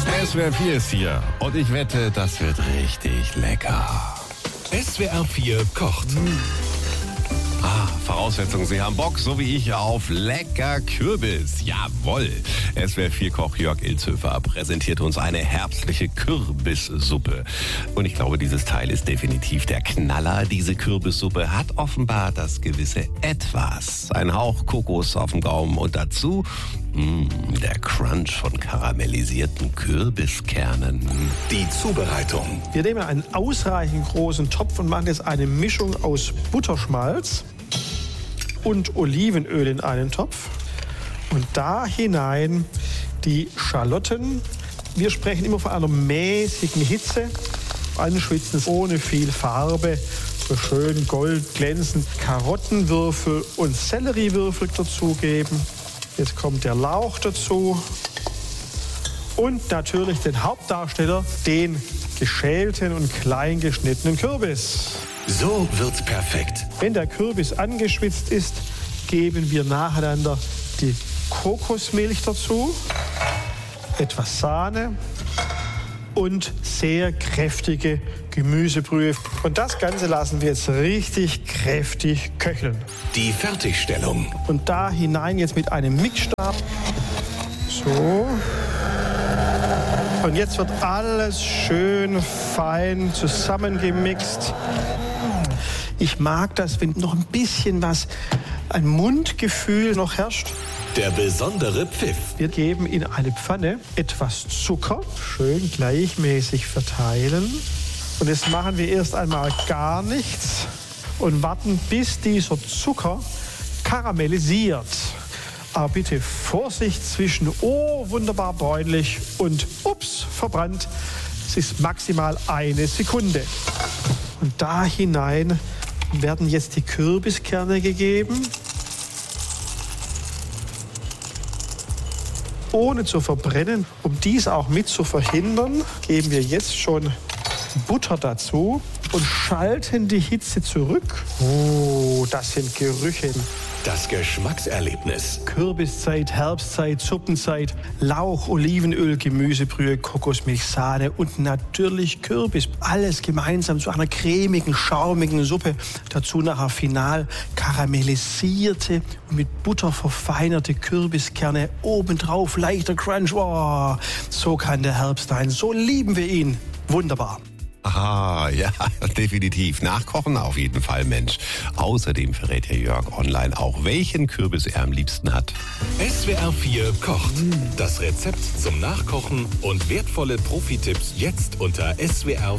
SWR 4 ist hier und ich wette, das wird richtig lecker. SWR 4 kocht. Voraussetzung, Sie haben Bock, so wie ich, auf lecker Kürbis. Jawohl. SWR 4 Koch Jörg Ilzhöfer präsentiert uns eine herbstliche Kürbissuppe. Und ich glaube, dieses Teil ist definitiv der Knaller. Diese Kürbissuppe hat offenbar das gewisse Etwas. Ein Hauch Kokos auf dem Gaumen und dazu der Crunch von karamellisierten Kürbiskernen. Die Zubereitung. Wir nehmen einen ausreichend großen Topf und machen jetzt eine Mischung aus Butterschmalz und Olivenöl in einen Topf. Und da hinein die Schalotten. Wir sprechen immer von einer mäßigen Hitze. Anschwitzen ohne viel Farbe. So schön gold glänzend. Karottenwürfel und Selleriewürfel dazugeben. Jetzt kommt der Lauch dazu. Und natürlich den Hauptdarsteller, den geschälten und klein geschnittenen Kürbis. So wird's perfekt. Wenn der Kürbis angeschwitzt ist, geben wir nacheinander die Kokosmilch dazu, etwas Sahne und sehr kräftige Gemüsebrühe. Und das Ganze lassen wir jetzt richtig kräftig köcheln. Die Fertigstellung. Und da hinein jetzt mit einem Mixstab. So. Und jetzt wird alles schön fein zusammengemixt. Ich mag das, wenn noch ein bisschen ein Mundgefühl noch herrscht. Der besondere Pfiff. Wir geben in eine Pfanne etwas Zucker, schön gleichmäßig verteilen. Und jetzt machen wir erst einmal gar nichts und warten, bis dieser Zucker karamellisiert. Aber bitte Vorsicht zwischen, oh, wunderbar bräunlich und ups, verbrannt. Es ist maximal 1 Sekunde. Und da hinein werden jetzt die Kürbiskerne gegeben. Ohne zu verbrennen, um dies auch mit zu verhindern, geben wir jetzt schon Butter dazu und schalten die Hitze zurück. Oh, das sind Gerüche. Das Geschmackserlebnis. Kürbiszeit, Herbstzeit, Suppenzeit, Lauch, Olivenöl, Gemüsebrühe, Kokosmilch, Sahne und natürlich Kürbis. Alles gemeinsam zu einer cremigen, schaumigen Suppe. Dazu nachher final karamellisierte und mit Butter verfeinerte Kürbiskerne. Obendrauf leichter Crunch. Oh, so kann der Herbst sein. So lieben wir ihn. Wunderbar. Aha, ja, definitiv. Nachkochen auf jeden Fall, Mensch. Außerdem verrät Herr Jörg online auch, welchen Kürbis er am liebsten hat. SWR 4 kocht. Das Rezept zum Nachkochen und wertvolle Profi-Tipps jetzt unter swr4kocht.de.